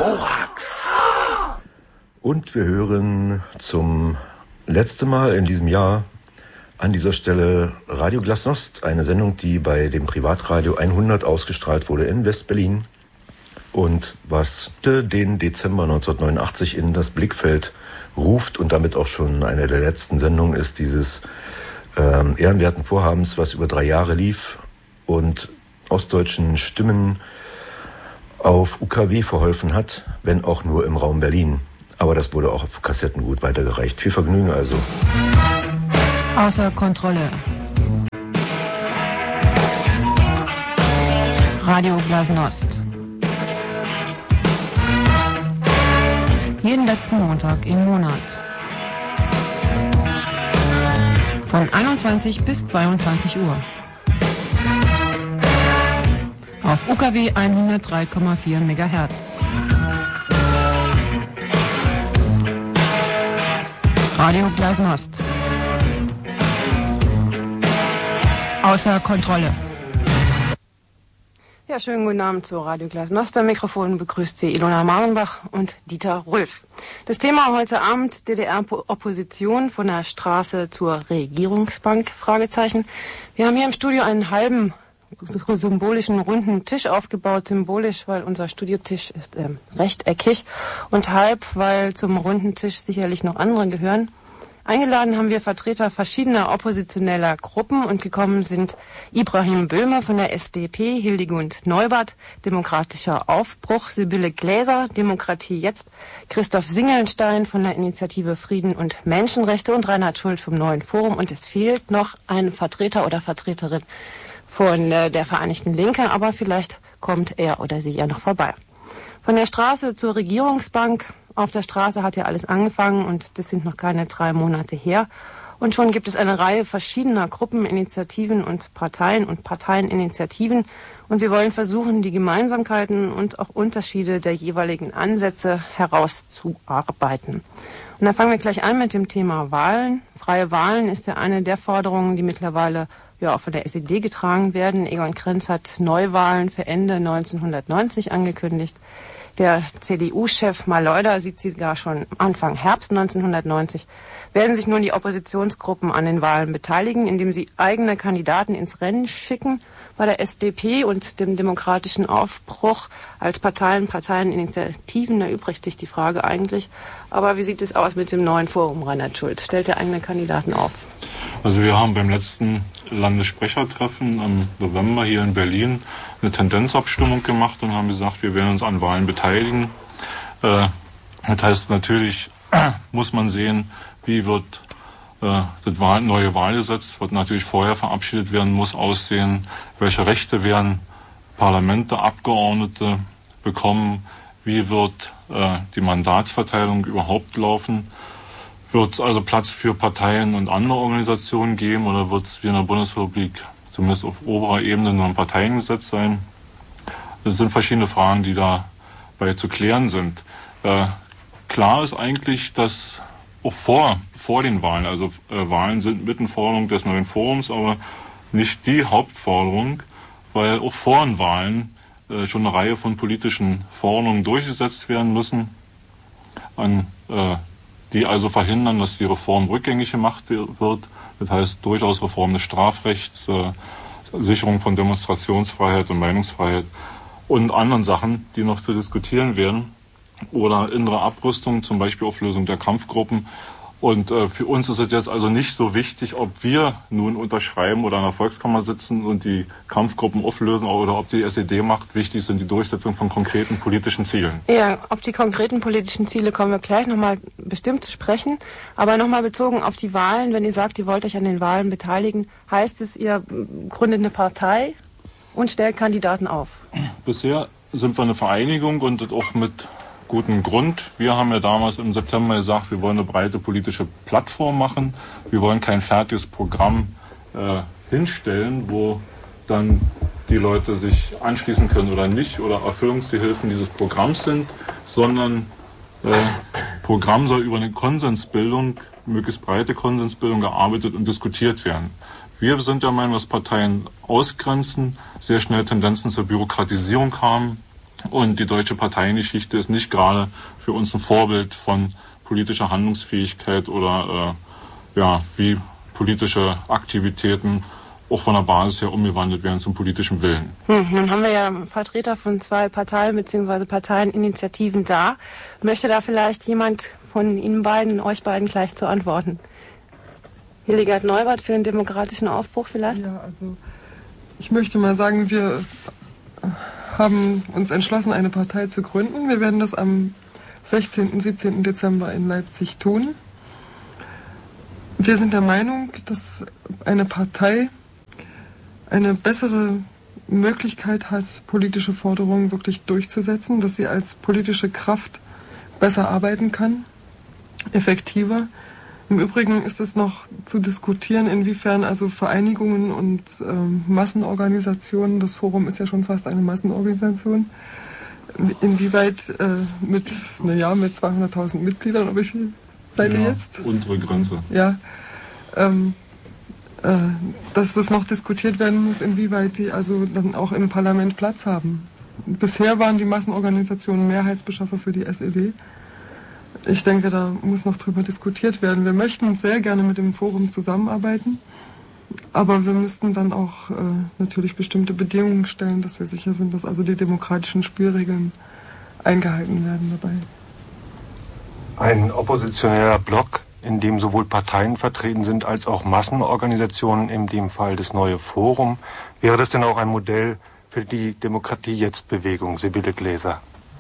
Thorax. Und wir hören zum letzten Mal in diesem Jahr an dieser Stelle Radio Glasnost, eine Sendung, die bei dem Privatradio 100 ausgestrahlt wurde in West-Berlin und was den Dezember 1989 in das Blickfeld ruft und damit auch schon eine der letzten Sendungen ist dieses ehrenwerten Vorhabens, was über 3 Jahre lief und ostdeutschen Stimmen auf UKW verholfen hat, wenn auch nur im Raum Berlin. Aber das wurde auch auf Kassetten gut weitergereicht. Viel Vergnügen also. Außer Kontrolle. Radio Glasnost. Jeden letzten Montag im Monat. Von 21 bis 22 Uhr. Auf UKW 103,4 MHz. Radio Glasnost. Außer Kontrolle. Ja, schönen guten Abend zu Radio Glasnost. Am Mikrofon begrüßt Sie Ilona Marenbach und Dieter Rülf. Das Thema heute Abend: DDR-Opposition von der Straße zur Regierungsbank? Fragezeichen. Wir haben hier im Studio einen halben symbolischen runden Tisch aufgebaut, symbolisch, weil unser Studiotisch ist rechteckig und halb, weil zum runden Tisch sicherlich noch andere gehören. Eingeladen haben wir Vertreter verschiedener oppositioneller Gruppen und gekommen sind Ibrahim Böhme von der SDP, Hildegund Neubert, Demokratischer Aufbruch, Sibylle Gläser, Demokratie jetzt, Christoph Singelnstein von der Initiative Frieden und Menschenrechte und Reinhard Schult vom Neuen Forum. Und es fehlt noch ein Vertreter oder Vertreterin von der Vereinigten Linke, aber vielleicht kommt er oder sie ja noch vorbei. Von der Straße zur Regierungsbank. Auf der Straße hat ja alles angefangen und das sind noch keine 3 Monate her. Und schon gibt es eine Reihe verschiedener Gruppen, Initiativen und Parteieninitiativen. Und wir wollen versuchen, die Gemeinsamkeiten und auch Unterschiede der jeweiligen Ansätze herauszuarbeiten. Und dann fangen wir gleich an mit dem Thema Wahlen. Freie Wahlen ist ja eine der Forderungen, die mittlerweile ja auch von der SED getragen werden. Egon Krenz hat Neuwahlen für Ende 1990 angekündigt. Der CDU-Chef Maleuder sieht sie gar schon Anfang Herbst 1990. Werden sich nun die Oppositionsgruppen an den Wahlen beteiligen, indem sie eigene Kandidaten ins Rennen schicken? Bei der SDP und dem Demokratischen Aufbruch als Parteieninitiativen, da übrigt sich die Frage eigentlich. Aber wie sieht es aus mit dem Neuen Forum, Reinhard Schult? Stellt er eigene Kandidaten auf? Also wir haben beim letzten Landessprechertreffen im November hier in Berlin eine Tendenzabstimmung gemacht und haben gesagt, wir werden uns an Wahlen beteiligen. Das heißt, natürlich muss man sehen, wie wird das neue Wahlgesetz, wird natürlich vorher verabschiedet werden, muss aussehen, welche Rechte werden Parlamente, Abgeordnete bekommen, wie wird die Mandatsverteilung überhaupt laufen. Wird es also Platz für Parteien und andere Organisationen geben oder wird es wie in der Bundesrepublik zumindest auf oberer Ebene nur ein Parteiengesetz sein? Das sind verschiedene Fragen, die dabei zu klären sind. Klar ist eigentlich, dass auch vor den Wahlen, also Wahlen sind Mittenforderung des Neuen Forums, aber nicht die Hauptforderung, weil auch vor den Wahlen schon eine Reihe von politischen Forderungen durchgesetzt werden müssen, die also verhindern, dass die Reform rückgängig gemacht wird. Das heißt durchaus Reform des Strafrechts, Sicherung von Demonstrationsfreiheit und Meinungsfreiheit und anderen Sachen, die noch zu diskutieren werden. Oder innere Abrüstung, zum Beispiel Auflösung der Kampfgruppen. Und für uns ist es jetzt also nicht so wichtig, ob wir nun unterschreiben oder in der Volkskammer sitzen und die Kampfgruppen auflösen oder ob die SED macht. Wichtig sind die Durchsetzung von konkreten politischen Zielen. Ja, auf die konkreten politischen Ziele kommen wir gleich nochmal bestimmt zu sprechen. Aber nochmal bezogen auf die Wahlen, wenn ihr sagt, ihr wollt euch an den Wahlen beteiligen, heißt es, ihr gründet eine Partei und stellt Kandidaten auf? Bisher sind wir eine Vereinigung und das auch mit guten Grund. Wir haben ja damals im September gesagt, wir wollen eine breite politische Plattform machen. Wir wollen kein fertiges Programm hinstellen, wo dann die Leute sich anschließen können oder nicht oder Erfüllungsgehilfen dieses Programms sind, sondern Programm soll über eine Konsensbildung, möglichst breite Konsensbildung gearbeitet und diskutiert werden. Wir sind der Meinung, dass Parteien ausgrenzen, sehr schnell Tendenzen zur Bürokratisierung haben Und die deutsche Parteiengeschichte ist nicht gerade für uns ein Vorbild von politischer Handlungsfähigkeit oder wie politische Aktivitäten auch von der Basis her umgewandelt werden zum politischen Willen. Nun haben wir ja Vertreter von 2 Parteien bzw. Parteieninitiativen da. Möchte da vielleicht jemand von Ihnen beiden, euch beiden gleich zu antworten? Hildegard Neubert für den demokratischen Aufbruch vielleicht? Ja, also ich möchte mal sagen, wir haben uns entschlossen, eine Partei zu gründen. Wir werden das am 16. 17. Dezember in Leipzig tun. Wir sind der Meinung, dass eine Partei eine bessere Möglichkeit hat, politische Forderungen wirklich durchzusetzen, dass sie als politische Kraft besser arbeiten kann, effektiver. Im Übrigen ist es noch zu diskutieren, inwiefern also Vereinigungen und Massenorganisationen, das Forum ist ja schon fast eine Massenorganisation, inwieweit mit 200.000 Mitgliedern, aber wie viel seid ihr jetzt? Untere Grenze. Ja, dass das noch diskutiert werden muss, inwieweit die also dann auch im Parlament Platz haben. Bisher waren die Massenorganisationen Mehrheitsbeschaffer für die SED. Ich denke, da muss noch drüber diskutiert werden. Wir möchten sehr gerne mit dem Forum zusammenarbeiten, aber wir müssten dann auch natürlich bestimmte Bedingungen stellen, dass wir sicher sind, dass also die demokratischen Spielregeln eingehalten werden dabei. Ein oppositioneller Block, in dem sowohl Parteien vertreten sind als auch Massenorganisationen, in dem Fall das neue Forum. Wäre das denn auch ein Modell für die Demokratie-Jetzt-Bewegung? Sibylle Gläser.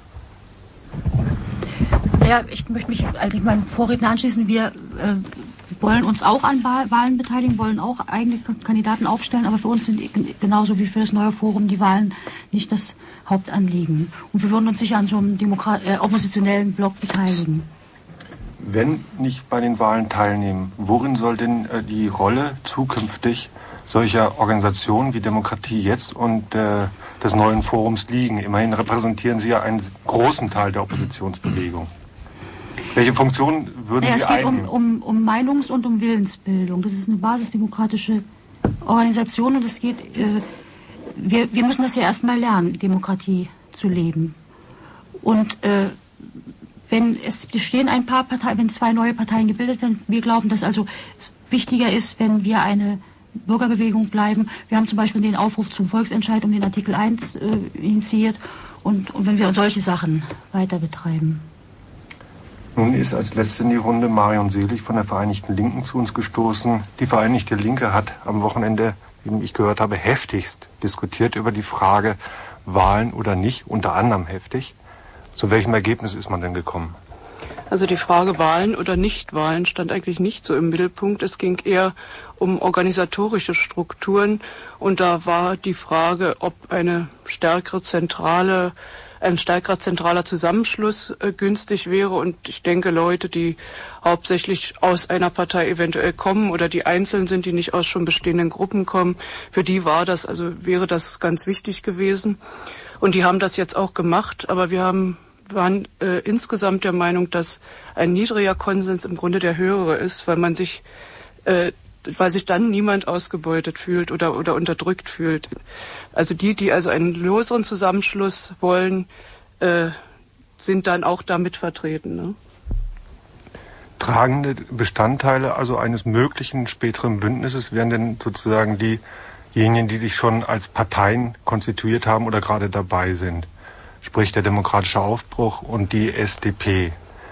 Ja, ich möchte mich eigentlich meinem Vorredner anschließen. Wir wollen uns auch an Wahlen beteiligen, wollen auch eigene Kandidaten aufstellen, aber für uns sind genauso wie für das neue Forum die Wahlen nicht das Hauptanliegen. Und wir würden uns sicher an so einem oppositionellen Block beteiligen. Wenn nicht bei den Wahlen teilnehmen, worin soll denn die Rolle zukünftig solcher Organisationen wie Demokratie Jetzt und des neuen Forums liegen? Immerhin repräsentieren Sie ja einen großen Teil der Oppositionsbewegung. Welche Funktion würden Sie einnehmen? Es geht um Meinungs- und um Willensbildung. Das ist eine basisdemokratische Organisation und es geht, wir müssen das ja erstmal lernen, Demokratie zu leben. Und wenn 2 neue Parteien gebildet werden, wir glauben, dass also es wichtiger ist, wenn wir eine Bürgerbewegung bleiben. Wir haben zum Beispiel den Aufruf zum Volksentscheid um den Artikel 1 initiiert und wenn wir solche Sachen weiter betreiben. Nun ist als Letzte in die Runde Marion Selig von der Vereinigten Linken zu uns gestoßen. Die Vereinigte Linke hat am Wochenende, wie ich gehört habe, heftigst diskutiert über die Frage Wahlen oder nicht, unter anderem heftig. Zu welchem Ergebnis ist man denn gekommen? Also die Frage Wahlen oder Nichtwahlen stand eigentlich nicht so im Mittelpunkt. Es ging eher um organisatorische Strukturen und da war die Frage, ob ein stärkerer zentraler Zusammenschluss günstig wäre. Und ich denke, Leute, die hauptsächlich aus einer Partei eventuell kommen oder die einzeln sind, die nicht aus schon bestehenden Gruppen kommen, für die wäre das ganz wichtig gewesen. Und die haben das jetzt auch gemacht, aber wir waren insgesamt der Meinung, dass ein niedriger Konsens im Grunde der höhere ist, weil sich dann niemand ausgebeutet fühlt oder unterdrückt fühlt. Also die also einen loseren Zusammenschluss wollen, sind dann auch damit vertreten. Ne? Tragende Bestandteile also eines möglichen späteren Bündnisses wären denn sozusagen diejenigen, die sich schon als Parteien konstituiert haben oder gerade dabei sind. Sprich der demokratische Aufbruch und die SDP.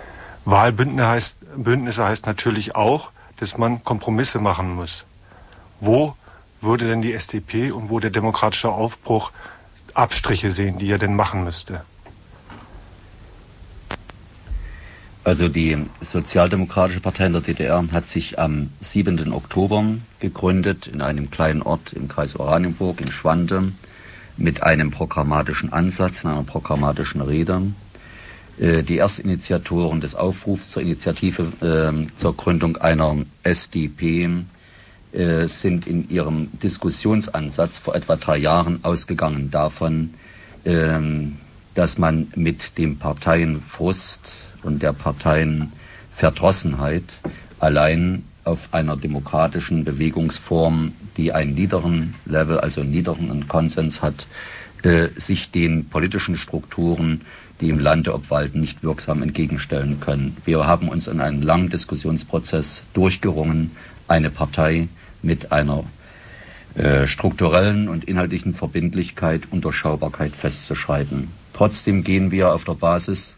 Wahlbündnisse heißt natürlich auch, dass man Kompromisse machen muss. Wo würde denn die SDP und wo der demokratische Aufbruch Abstriche sehen, die er denn machen müsste? Also die Sozialdemokratische Partei in der DDR hat sich am 7. Oktober gegründet in einem kleinen Ort im Kreis Oranienburg in Schwante mit einem programmatischen Ansatz, in einer programmatischen Rede. Die Erstinitiatoren des Aufrufs zur Initiative zur Gründung einer SDP sind in ihrem Diskussionsansatz vor etwa 3 Jahren ausgegangen davon, dass man mit dem Parteienfrust und der Parteienverdrossenheit allein auf einer demokratischen Bewegungsform, die einen niederen Level, also einen niederen Konsens hat, sich den politischen Strukturen, die im Lande obwalten, nicht wirksam entgegenstellen können. Wir haben uns in einem langen Diskussionsprozess durchgerungen, eine Partei mit einer strukturellen und inhaltlichen Verbindlichkeit und Durchschaubarkeit festzuschreiben. Trotzdem gehen wir auf der Basis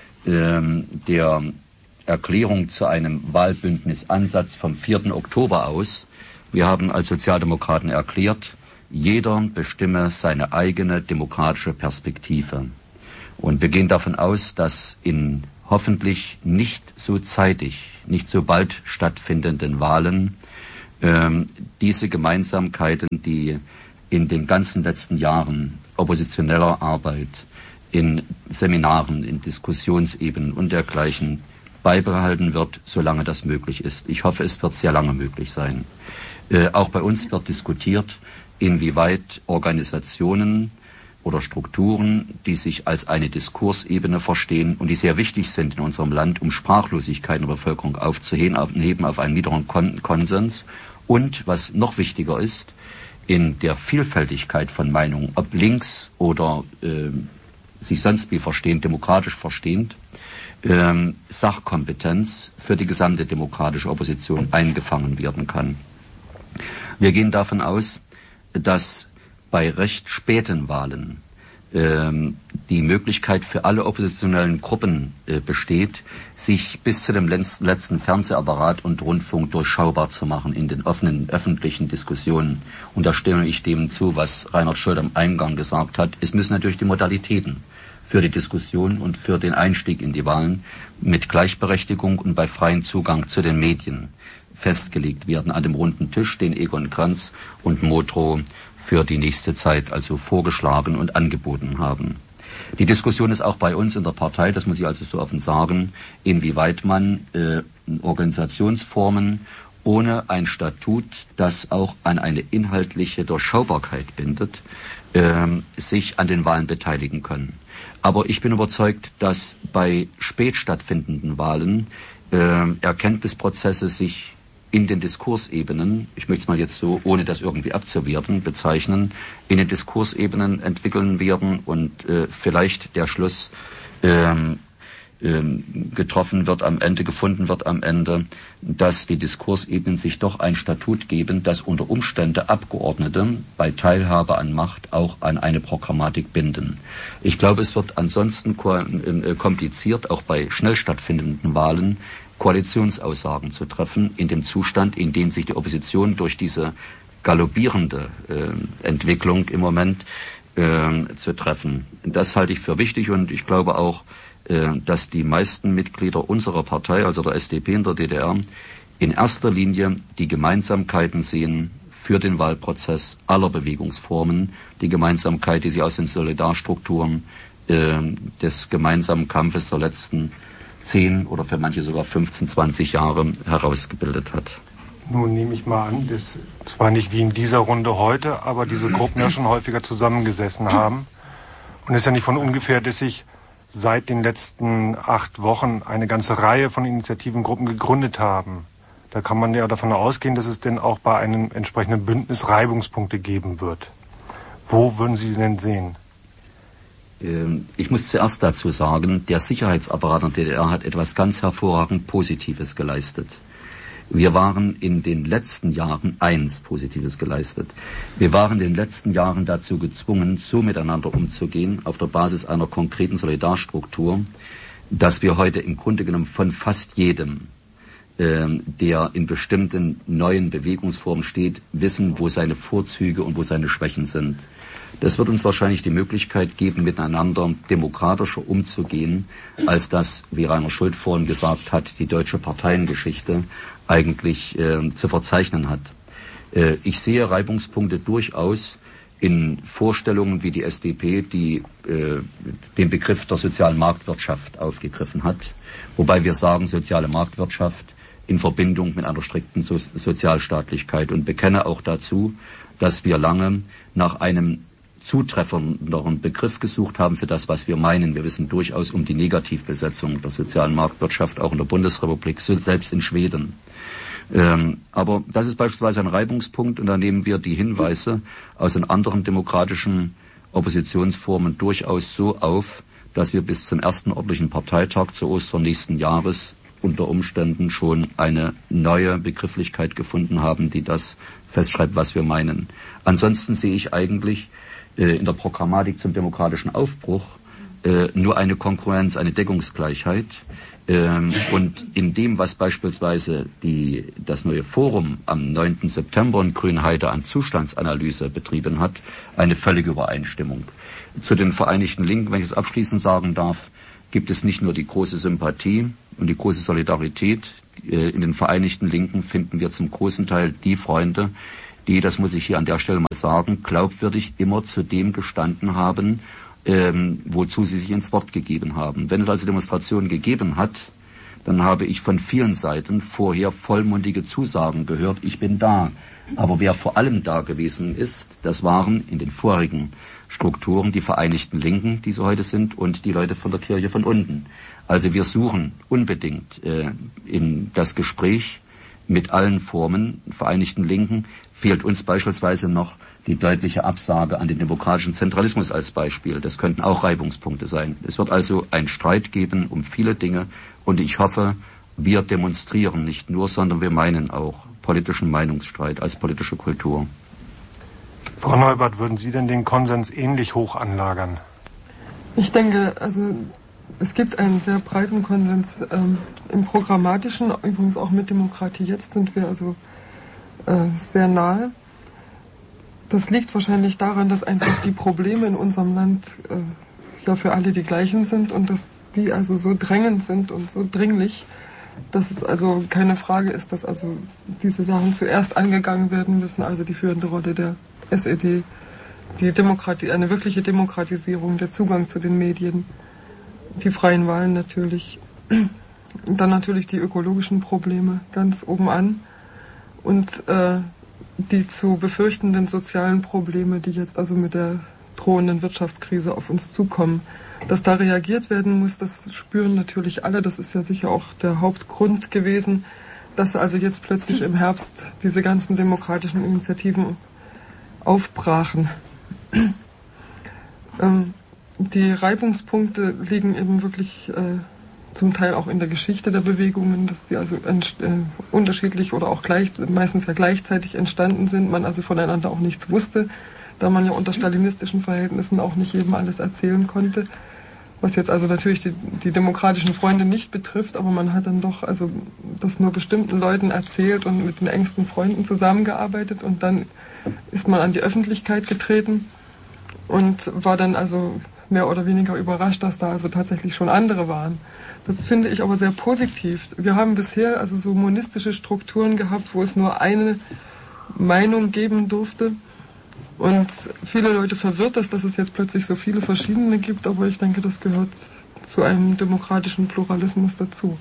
der Erklärung zu einem Wahlbündnisansatz vom 4. Oktober aus. Wir haben als Sozialdemokraten erklärt, jeder bestimme seine eigene demokratische Perspektive. Und wir gehen davon aus, dass in hoffentlich nicht so zeitig, nicht so bald stattfindenden Wahlen diese Gemeinsamkeiten, die in den ganzen letzten Jahren oppositioneller Arbeit, in Seminaren, in Diskussionsebenen und dergleichen beibehalten wird, solange das möglich ist. Ich hoffe, es wird sehr lange möglich sein. Auch bei uns wird diskutiert, inwieweit Organisationen oder Strukturen, die sich als eine Diskursebene verstehen und die sehr wichtig sind in unserem Land, um Sprachlosigkeit in der Bevölkerung aufzuheben auf einen niederen Konsens und, was noch wichtiger ist, in der Vielfältigkeit von Meinungen, ob links oder sich sonst wie verstehend, demokratisch verstehend, Sachkompetenz für die gesamte demokratische Opposition eingefangen werden kann. Wir gehen davon aus, dass bei recht späten Wahlen die Möglichkeit für alle oppositionellen Gruppen besteht, sich bis zu dem letzten Fernsehapparat und Rundfunk durchschaubar zu machen in den offenen öffentlichen Diskussionen. Und da stimme ich dem zu, was Reinhard Scholz am Eingang gesagt hat. Es müssen natürlich die Modalitäten für die Diskussion und für den Einstieg in die Wahlen mit Gleichberechtigung und bei freiem Zugang zu den Medien festgelegt werden an dem runden Tisch, den Egon Krenz und Modrow für die nächste Zeit also vorgeschlagen und angeboten haben. Die Diskussion ist auch bei uns in der Partei, das muss ich also so offen sagen, inwieweit man Organisationsformen ohne ein Statut, das auch an eine inhaltliche Durchschaubarkeit bindet, sich an den Wahlen beteiligen können. Aber ich bin überzeugt, dass bei spät stattfindenden Wahlen Erkenntnisprozesse sich in den Diskursebenen, ich möchte es mal jetzt so, ohne das irgendwie abzuwerten, bezeichnen, in den Diskursebenen entwickeln werden und vielleicht der Schluss getroffen wird am Ende, gefunden wird am Ende, dass die Diskursebenen sich doch ein Statut geben, das unter Umständen Abgeordnete bei Teilhabe an Macht auch an eine Programmatik binden. Ich glaube, es wird ansonsten kompliziert, auch bei schnell stattfindenden Wahlen, Koalitionsaussagen zu treffen, in dem Zustand, in dem sich die Opposition durch diese galoppierende Entwicklung im Moment zu treffen. Das halte ich für wichtig und ich glaube auch, dass die meisten Mitglieder unserer Partei, also der SDP in der DDR, in erster Linie die Gemeinsamkeiten sehen für den Wahlprozess aller Bewegungsformen, die Gemeinsamkeit, die sie aus den Solidarstrukturen des gemeinsamen Kampfes der letzten 10 oder für manche sogar 15, 20 Jahre herausgebildet hat. Nun nehme ich mal an, dass zwar nicht wie in dieser Runde heute, aber diese Gruppen ja schon häufiger zusammengesessen haben. Und es ist ja nicht von ungefähr, dass sich seit den letzten 8 Wochen eine ganze Reihe von Initiativengruppen gegründet haben. Da kann man ja davon ausgehen, dass es denn auch bei einem entsprechenden Bündnis Reibungspunkte geben wird. Wo würden Sie denn sehen? Ich muss zuerst dazu sagen, der Sicherheitsapparat in der DDR hat etwas ganz hervorragend Positives geleistet. Wir waren in den letzten Jahren Positives geleistet. Wir waren in den letzten Jahren dazu gezwungen, so miteinander umzugehen, auf der Basis einer konkreten Solidarstruktur, dass wir heute im Grunde genommen von fast jedem, der in bestimmten neuen Bewegungsformen steht, wissen, wo seine Vorzüge und wo seine Schwächen sind. Das wird uns wahrscheinlich die Möglichkeit geben, miteinander demokratischer umzugehen, als das, wie Rainer Schult vorhin gesagt hat, die deutsche Parteiengeschichte eigentlich zu verzeichnen hat. Ich sehe Reibungspunkte durchaus in Vorstellungen wie die SDP, die den Begriff der sozialen Marktwirtschaft aufgegriffen hat, wobei wir sagen, soziale Marktwirtschaft in Verbindung mit einer strikten Sozialstaatlichkeit, und bekenne auch dazu, dass wir lange nach einem zutreffenderen Begriff gesucht haben für das, was wir meinen. Wir wissen durchaus um die Negativbesetzung der sozialen Marktwirtschaft, auch in der Bundesrepublik, selbst in Schweden. Aber das ist beispielsweise ein Reibungspunkt, und da nehmen wir die Hinweise aus den anderen demokratischen Oppositionsformen durchaus so auf, dass wir bis zum ersten ordentlichen Parteitag zu Ostern nächsten Jahres unter Umständen schon eine neue Begrifflichkeit gefunden haben, die das festschreibt, was wir meinen. Ansonsten sehe ich eigentlich in der Programmatik zum demokratischen Aufbruch nur eine Konkurrenz, eine Deckungsgleichheit. Und in dem, was beispielsweise das neue Forum am 9. September in Grünheide an Zustandsanalyse betrieben hat, eine völlige Übereinstimmung. Zu den Vereinigten Linken, wenn ich es abschließend sagen darf, gibt es nicht nur die große Sympathie und die große Solidarität. In den Vereinigten Linken finden wir zum großen Teil die Freunde, die, das muss ich hier an der Stelle mal sagen, glaubwürdig immer zu dem gestanden haben, wozu sie sich ins Wort gegeben haben. Wenn es also Demonstrationen gegeben hat, dann habe ich von vielen Seiten vorher vollmundige Zusagen gehört, ich bin da. Aber wer vor allem da gewesen ist, das waren in den vorigen Strukturen die Vereinigten Linken, die so heute sind, und die Leute von der Kirche von unten. Also wir suchen unbedingt in das Gespräch mit allen Formen Vereinigten Linken. Fehlt uns beispielsweise noch die deutliche Absage an den demokratischen Zentralismus als Beispiel. Das könnten auch Reibungspunkte sein. Es wird also einen Streit geben um viele Dinge und ich hoffe, wir demonstrieren nicht nur, sondern wir meinen auch politischen Meinungsstreit als politische Kultur. Frau Neubert, würden Sie denn den Konsens ähnlich hoch anlagern? Ich denke, also es gibt einen sehr breiten Konsens im Programmatischen, übrigens auch mit Demokratie. Jetzt sind wir also sehr nahe. Das liegt wahrscheinlich daran, dass einfach die Probleme in unserem Land ja für alle die gleichen sind und dass die also so drängend sind und so dringlich, dass es also keine Frage ist, dass also diese Sachen zuerst angegangen werden müssen, also die führende Rolle der SED, die Demokratie, eine wirkliche Demokratisierung, der Zugang zu den Medien, die freien Wahlen natürlich, dann natürlich die ökologischen Probleme ganz oben an und die zu befürchtenden sozialen Probleme, die jetzt also mit der drohenden Wirtschaftskrise auf uns zukommen. Dass da reagiert werden muss, das spüren natürlich alle. Das ist ja sicher auch der Hauptgrund gewesen, dass also jetzt plötzlich im Herbst diese ganzen demokratischen Initiativen aufbrachen. Die Reibungspunkte liegen eben wirklich zum Teil auch in der Geschichte der Bewegungen, dass sie also unterschiedlich oder auch meistens ja gleichzeitig entstanden sind, man also voneinander auch nichts wusste, da man ja unter stalinistischen Verhältnissen auch nicht jedem alles erzählen konnte, was jetzt also natürlich die demokratischen Freunde nicht betrifft, aber man hat dann doch also das nur bestimmten Leuten erzählt und mit den engsten Freunden zusammengearbeitet und dann ist man an die Öffentlichkeit getreten und war dann also mehr oder weniger überrascht, dass da also tatsächlich schon andere waren. Das finde ich aber sehr positiv. Wir haben bisher also so monistische Strukturen gehabt, wo es nur eine Meinung geben durfte. Und viele Leute verwirrt das, dass es jetzt plötzlich so viele verschiedene gibt, aber ich denke, das gehört zu einem demokratischen Pluralismus dazu.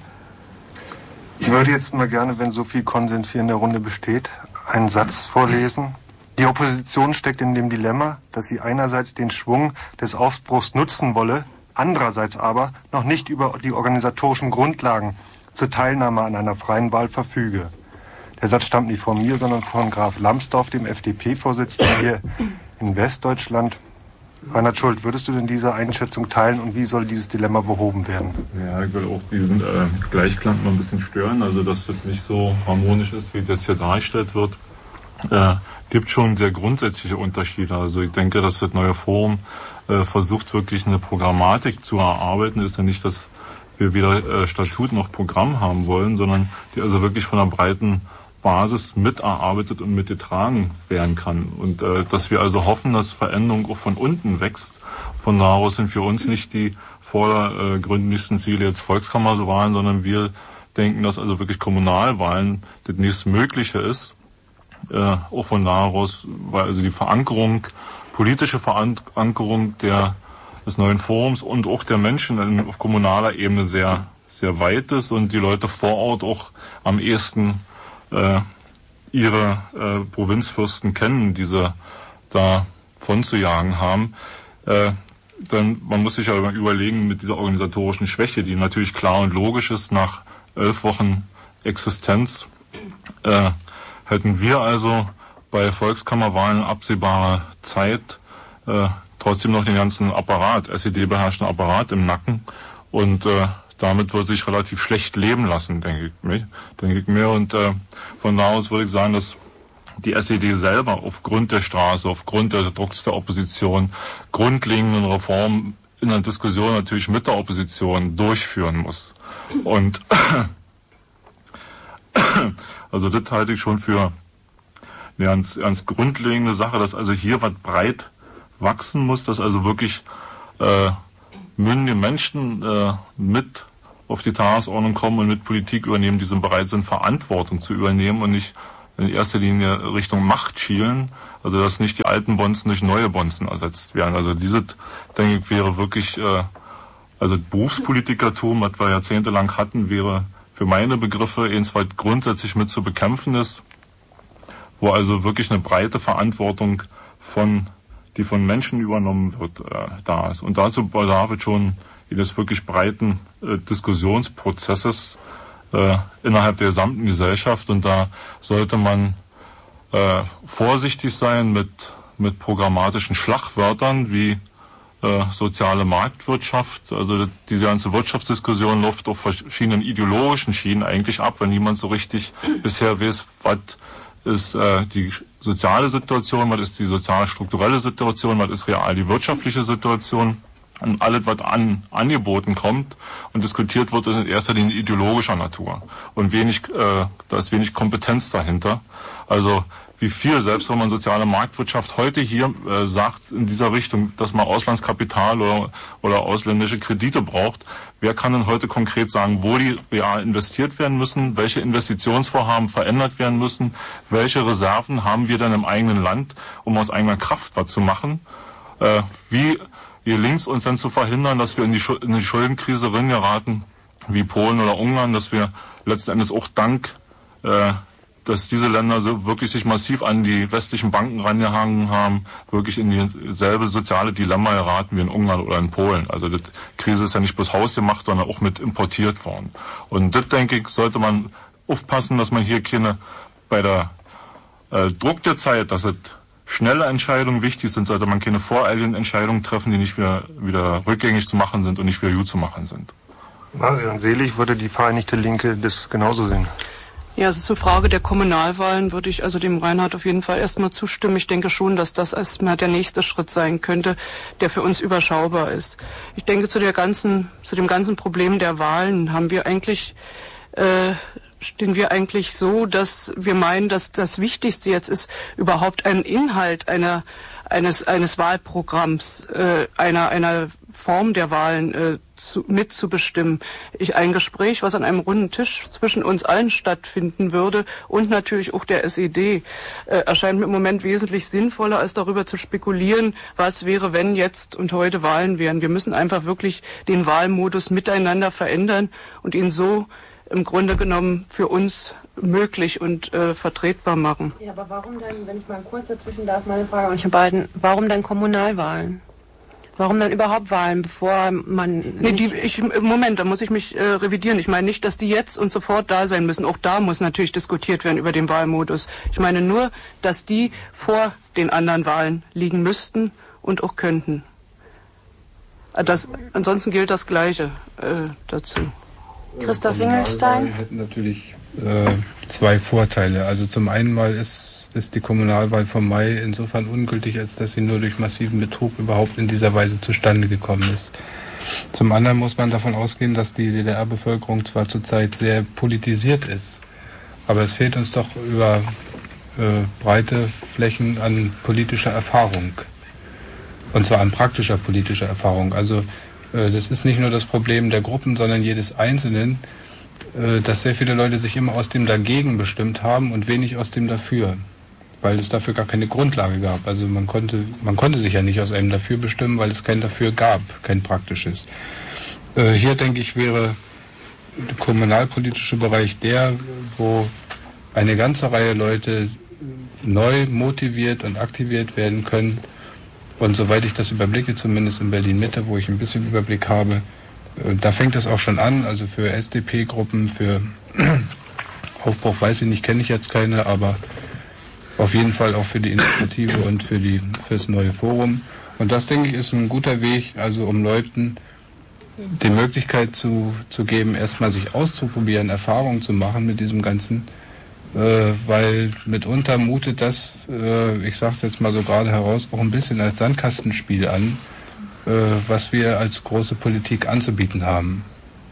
Ich würde jetzt mal gerne, wenn so viel Konsens hier in der Runde besteht, einen Satz vorlesen. Die Opposition steckt in dem Dilemma, dass sie einerseits den Schwung des Aufbruchs nutzen wolle, andererseits aber noch nicht über die organisatorischen Grundlagen zur Teilnahme an einer freien Wahl verfüge. Der Satz stammt nicht von mir, sondern von Graf Lambsdorff, dem FDP-Vorsitzenden hier in Westdeutschland. Reinhard Schult, würdest du denn diese Einschätzung teilen und wie soll dieses Dilemma behoben werden? Ja, ich will auch diesen Gleichklang noch ein bisschen stören, also dass das nicht so harmonisch ist, wie das hier dargestellt wird. Gibt schon sehr grundsätzliche Unterschiede. Also ich denke, dass das neue Forum versucht wirklich eine Programmatik zu erarbeiten. Ist ja nicht, dass wir weder Statut noch Programm haben wollen, sondern die also wirklich von einer breiten Basis miterarbeitet und mitgetragen werden kann. Und dass wir also hoffen, dass Veränderung auch von unten wächst. Von da aus sind für uns nicht die vordergründigsten Ziele jetzt Volkskammerwahlen, sondern wir denken, dass also wirklich Kommunalwahlen das nächstmögliche ist. Auch von da aus, weil also die Verankerung, politische Verankerung des neuen Forums und auch der Menschen auf kommunaler Ebene sehr, sehr weit ist und die Leute vor Ort auch am ehesten ihre Provinzfürsten kennen, die sie da von zu jagen haben. Dann man muss sich ja überlegen mit dieser organisatorischen Schwäche, die natürlich klar und logisch ist nach 11 Wochen Existenz, hätten wir also bei Volkskammerwahlen absehbarer Zeit trotzdem noch den ganzen Apparat, SED-beherrschten Apparat im Nacken und damit wird sich relativ schlecht leben lassen, denke ich mir. Und von da aus würde ich sagen, dass die SED selber aufgrund der Straße, aufgrund der Drucks der Opposition grundlegenden Reformen in der Diskussion natürlich mit der Opposition durchführen muss. Und also das halte ich schon für eine ganz grundlegende Sache, dass also hier was breit wachsen muss, dass also wirklich mündige Menschen mit auf die Tagesordnung kommen und mit Politik übernehmen, die bereit sind, Verantwortung zu übernehmen und nicht in erster Linie Richtung Macht schielen, also dass nicht die alten Bonzen durch neue Bonzen ersetzt werden. Also dieses, denke ich, wäre wirklich, also Berufspolitikertum, was wir jahrzehntelang hatten, wäre für meine Begriffe ebenfalls grundsätzlich mit zu bekämpfen ist, wo also wirklich eine breite Verantwortung die von Menschen übernommen wird, da ist. Und dazu bedarf es schon eines wirklich breiten Diskussionsprozesses innerhalb der gesamten Gesellschaft. Und da sollte man vorsichtig sein mit programmatischen Schlagwörtern wie soziale Marktwirtschaft. Also diese ganze Wirtschaftsdiskussion läuft auf verschiedenen ideologischen Schienen eigentlich ab, weil niemand so richtig bisher weiß, was ist die soziale Situation, was ist die sozial-strukturelle Situation, was ist real die wirtschaftliche Situation. Und alles, was angeboten kommt und diskutiert wird, ist in erster Linie ideologischer Natur. Und da ist wenig Kompetenz dahinter. Also wie viel, selbst wenn man soziale Marktwirtschaft heute hier sagt, in dieser Richtung, dass man Auslandskapital oder ausländische Kredite braucht, wer kann denn heute konkret sagen, wo die real investiert werden müssen, welche Investitionsvorhaben verändert werden müssen, welche Reserven haben wir denn im eigenen Land, um aus eigener Kraft was zu machen, wie gelingt es uns dann zu verhindern, dass wir in die Schuldenkrise geraten, wie Polen oder Ungarn, dass wir letzten Endes auch dass diese Länder so wirklich sich massiv an die westlichen Banken rangehangen haben, wirklich in dieselbe soziale Dilemma geraten wie in Ungarn oder in Polen. Also die Krise ist ja nicht bloß hausgemacht, sondern auch mit importiert worden. Und das, denke ich, sollte man aufpassen, dass man hier bei der Druck der Zeit, dass es schnelle Entscheidungen wichtig sind, sollte man keine voreiligen Entscheidungen treffen, die nicht wieder rückgängig zu machen sind und nicht wieder gut zu machen sind. Marian Selig, würde die Vereinigte Linke das genauso sehen? Ja, also zur Frage der Kommunalwahlen würde ich also dem Reinhard auf jeden Fall erstmal zustimmen. Ich denke schon, dass das erstmal der nächste Schritt sein könnte, der für uns überschaubar ist. Ich denke, zu dem ganzen Problem der Wahlen stehen wir eigentlich so, dass wir meinen, dass das Wichtigste jetzt ist, überhaupt einen Inhalt eines Wahlprogramms, einer Form der Wahlen mitzubestimmen. Ein Gespräch, was an einem runden Tisch zwischen uns allen stattfinden würde und natürlich auch der SED, erscheint mir im Moment wesentlich sinnvoller, als darüber zu spekulieren, was wäre, wenn jetzt und heute Wahlen wären. Wir müssen einfach wirklich den Wahlmodus miteinander verändern und ihn so im Grunde genommen für uns möglich und vertretbar machen. Ja, aber warum denn, wenn ich mal kurz dazwischen darf, meine Frage an euch beiden, warum denn Kommunalwahlen? Warum dann überhaupt Wahlen, bevor man... Moment, da muss ich mich revidieren. Ich meine nicht, dass die jetzt und sofort da sein müssen. Auch da muss natürlich diskutiert werden über den Wahlmodus. Ich meine nur, dass die vor den anderen Wahlen liegen müssten und auch könnten. Ansonsten gilt das Gleiche dazu. Christoph Singelstein? Die hätten natürlich zwei Vorteile. Also zum einen mal ist die Kommunalwahl vom Mai insofern ungültig, als dass sie nur durch massiven Betrug überhaupt in dieser Weise zustande gekommen ist. Zum anderen muss man davon ausgehen, dass die DDR-Bevölkerung zwar zurzeit sehr politisiert ist, aber es fehlt uns doch über breite Flächen an politischer Erfahrung. Und zwar an praktischer politischer Erfahrung. Also das ist nicht nur das Problem der Gruppen, sondern jedes Einzelnen, dass sehr viele Leute sich immer aus dem Dagegen bestimmt haben und wenig aus dem Dafür, weil es dafür gar keine Grundlage gab. Also man konnte sich ja nicht aus einem Dafür bestimmen, weil es kein Dafür gab, kein praktisches. Hier, denke ich, wäre der kommunalpolitische Bereich der, wo eine ganze Reihe Leute neu motiviert und aktiviert werden können. Und soweit ich das überblicke, zumindest in Berlin-Mitte, wo ich ein bisschen Überblick habe, da fängt es auch schon an. Also für SDP-Gruppen, für Aufbruch, weiß ich nicht, kenne ich jetzt keine, aber auf jeden Fall auch für die Initiative und für das neue Forum. Und das, denke ich, ist ein guter Weg, also um Leuten die Möglichkeit zu geben, erstmal sich auszuprobieren, Erfahrungen zu machen mit diesem Ganzen, weil mitunter mutet das, ich sage es jetzt mal so gerade heraus, auch ein bisschen als Sandkastenspiel an, was wir als große Politik anzubieten haben.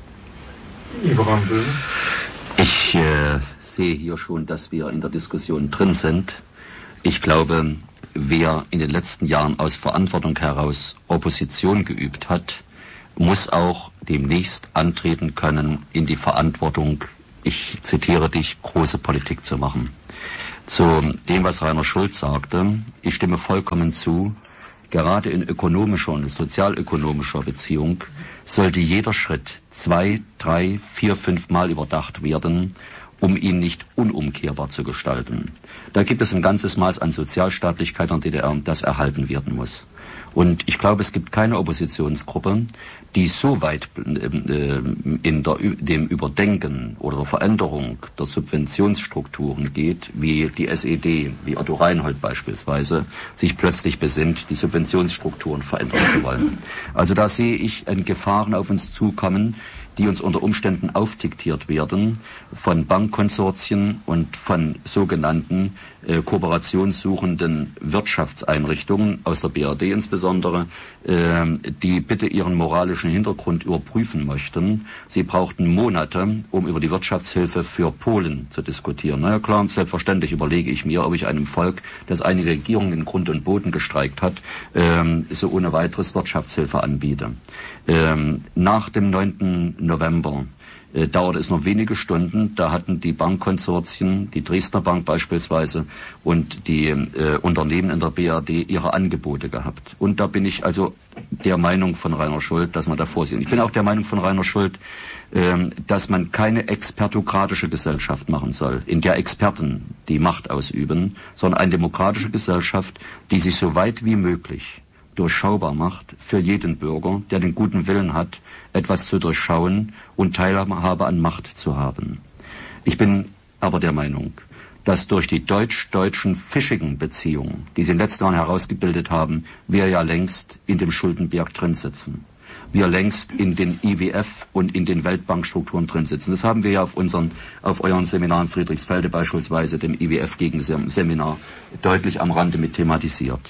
Ich sehe hier schon, dass wir in der Diskussion drin sind. Ich glaube, wer in den letzten Jahren aus Verantwortung heraus Opposition geübt hat, muss auch demnächst antreten können, in die Verantwortung, ich zitiere dich, große Politik zu machen. Zu dem, was Rainer Schulz sagte, ich stimme vollkommen zu, gerade in ökonomischer und sozialökonomischer Beziehung sollte jeder Schritt 2, 3, 4, 5 Mal überdacht werden, um ihn nicht unumkehrbar zu gestalten. Da gibt es ein ganzes Maß an Sozialstaatlichkeit in der DDR, das erhalten werden muss. Und ich glaube, es gibt keine Oppositionsgruppe, die so weit in dem Überdenken oder der Veränderung der Subventionsstrukturen geht, wie die SED, wie Otto Reinhold beispielsweise, sich plötzlich besinnt, die Subventionsstrukturen verändern zu wollen. Also da sehe ich Gefahren auf uns zukommen, die uns unter Umständen aufdiktiert werden von Bankkonsortien und von sogenannten kooperationssuchenden Wirtschaftseinrichtungen aus der BRD insbesondere, die bitte ihren moralischen Hintergrund überprüfen möchten. Sie brauchten Monate, um über die Wirtschaftshilfe für Polen zu diskutieren. Na ja, klar, selbstverständlich überlege ich mir, ob ich einem Volk, das einige Regierungen in Grund und Boden gestreikt hat, so ohne weiteres Wirtschaftshilfe anbiete. Nach dem 9. November dauerte es nur wenige Stunden, da hatten die Bankkonsortien, die Dresdner Bank beispielsweise und die Unternehmen in der BRD ihre Angebote gehabt. Und da bin ich also der Meinung von Rainer Schult, dass man da vorsieht. Ich bin auch der Meinung von Rainer Schult, dass man keine expertokratische Gesellschaft machen soll, in der Experten die Macht ausüben, sondern eine demokratische Gesellschaft, die sich so weit wie möglich durchschaubar macht für jeden Bürger, der den guten Willen hat, etwas zu durchschauen und Teilhabe an Macht zu haben. Ich bin aber der Meinung, dass durch die deutsch-deutschen fischigen Beziehungen, die sie in den letzten Jahren herausgebildet haben, wir ja längst in dem Schuldenberg drin sitzen. Wir längst in den IWF und in den Weltbankstrukturen drin sitzen. Das haben wir ja auf euren Seminaren Friedrichsfelde beispielsweise, dem IWF-Gegenseminar, deutlich am Rande mit thematisiert.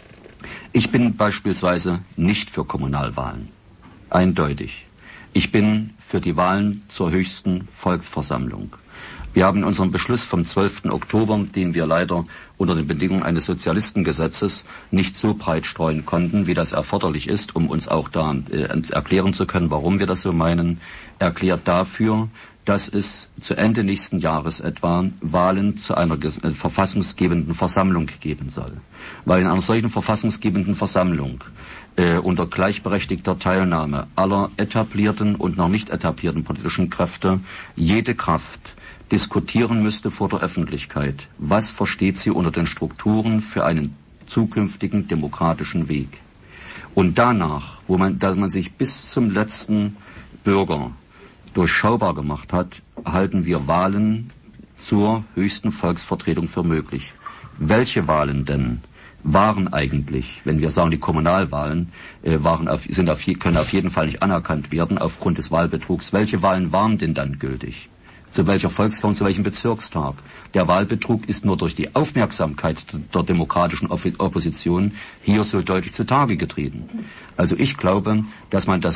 Ich bin beispielsweise nicht für Kommunalwahlen. Eindeutig. Ich bin für die Wahlen zur höchsten Volksversammlung. Wir haben unseren Beschluss vom 12. Oktober, den wir leider unter den Bedingungen eines Sozialistengesetzes nicht so breit streuen konnten, wie das erforderlich ist, um uns auch da erklären zu können, warum wir das so meinen, erklärt dafür, dass es zu Ende nächsten Jahres etwa Wahlen zu einer verfassungsgebenden Versammlung geben soll. Weil in einer solchen verfassungsgebenden Versammlung unter gleichberechtigter Teilnahme aller etablierten und noch nicht etablierten politischen Kräfte jede Kraft diskutieren müsste vor der Öffentlichkeit, was versteht sie unter den Strukturen für einen zukünftigen demokratischen Weg. Und danach, da man sich bis zum letzten Bürger durchschaubar gemacht hat, halten wir Wahlen zur höchsten Volksvertretung für möglich. Welche Wahlen denn waren eigentlich, wenn wir sagen, die Kommunalwahlen können auf jeden Fall nicht anerkannt werden aufgrund des Wahlbetrugs. Welche Wahlen waren denn dann gültig? Zu welcher Volksversammlung, zu welchem Bezirkstag? Der Wahlbetrug ist nur durch die Aufmerksamkeit der demokratischen Opposition hier so deutlich zutage getreten. Also ich glaube, dass man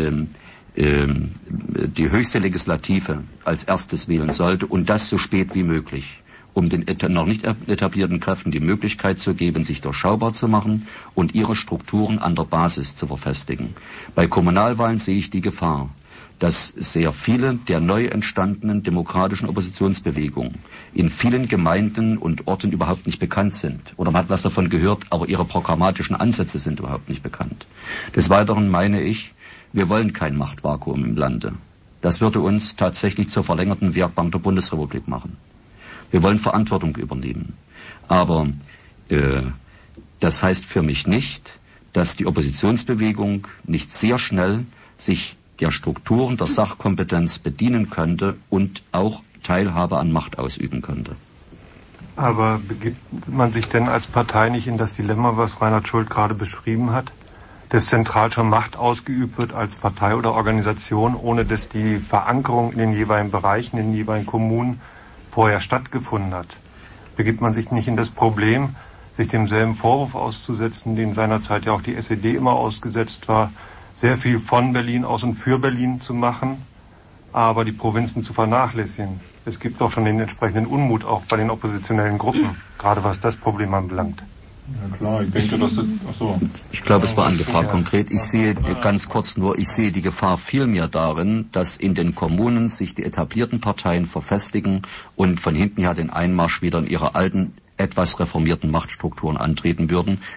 die höchste Legislative als erstes wählen sollte und das so spät wie möglich, um den noch nicht etablierten Kräften die Möglichkeit zu geben, sich durchschaubar zu machen und ihre Strukturen an der Basis zu verfestigen. Bei Kommunalwahlen sehe ich die Gefahr, dass sehr viele der neu entstandenen demokratischen Oppositionsbewegungen in vielen Gemeinden und Orten überhaupt nicht bekannt sind. Oder man hat was davon gehört, aber ihre programmatischen Ansätze sind überhaupt nicht bekannt. Des Weiteren meine ich, wir wollen kein Machtvakuum im Lande. Das würde uns tatsächlich zur verlängerten Werkbank der Bundesrepublik machen. Wir wollen Verantwortung übernehmen. Aber das heißt für mich nicht, dass die Oppositionsbewegung nicht sehr schnell sich der Strukturen der Sachkompetenz bedienen könnte und auch Teilhabe an Macht ausüben könnte. Aber begibt man sich denn als Partei nicht in das Dilemma, was Reinhard Schult gerade beschrieben hat, dass zentral schon Macht ausgeübt wird als Partei oder Organisation, ohne dass die Verankerung in den jeweiligen Bereichen, in den jeweiligen Kommunen vorher stattgefunden hat? Begibt man sich nicht in das Problem, sich demselben Vorwurf auszusetzen, den seinerzeit ja auch die SED immer ausgesetzt war, sehr viel von Berlin aus und für Berlin zu machen, aber die Provinzen zu vernachlässigen? Es gibt doch schon den entsprechenden Unmut auch bei den oppositionellen Gruppen, gerade was das Problem anbelangt. Ja klar, ich denke, dass Ich glaube, es war eine Gefahr konkret. Ich sehe ganz kurz nur, ich sehe die Gefahr vielmehr darin, dass in den Kommunen sich die etablierten Parteien verfestigen und von hinten her den Einmarsch wieder in ihre alten, etwas reformierten Machtstrukturen antreten würden.